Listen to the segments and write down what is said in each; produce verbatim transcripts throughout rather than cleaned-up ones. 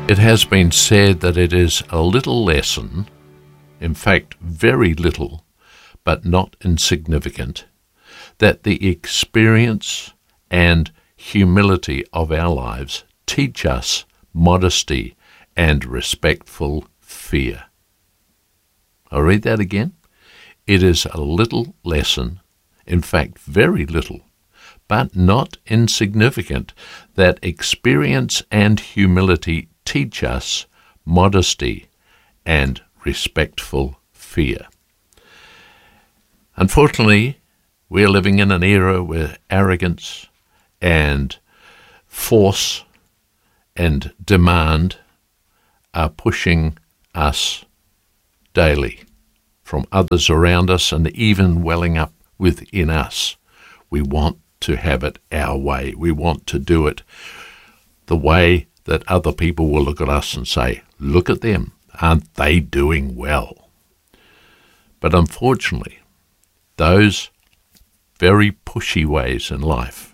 It has been said that it is a little lesson, in fact very little, but not insignificant, that the experience and humility of our lives teach us modesty and respectful fear. I'll read that again. It is a little lesson, in fact very little, but not insignificant, that experience and humility teach us modesty and respectful fear. Unfortunately, we're living in an era where arrogance and force and demand are pushing us daily from others around us and even welling up within us. We want to have it our way. We want to do it the way that other people will look at us and say, look at them, aren't they doing well? But unfortunately, those very pushy ways in life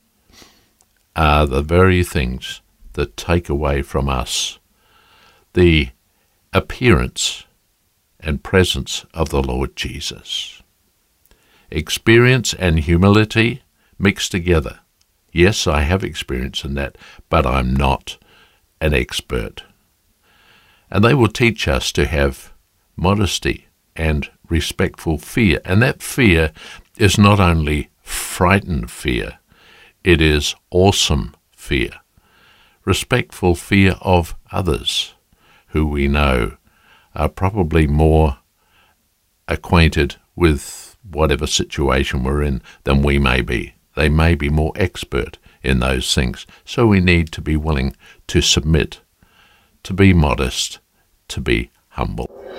are the very things that take away from us the appearance and presence of the Lord Jesus. Experience and humility mixed together. Yes, I have experience in that, but I'm not an expert. And they will teach us to have modesty and respectful fear. And that fear is not only frightened fear, it is awesome fear. Respectful fear of others who we know are probably more acquainted with whatever situation we're in than we may be. They may be more expert in those things. So we need to be willing to submit, to be modest, to be humble.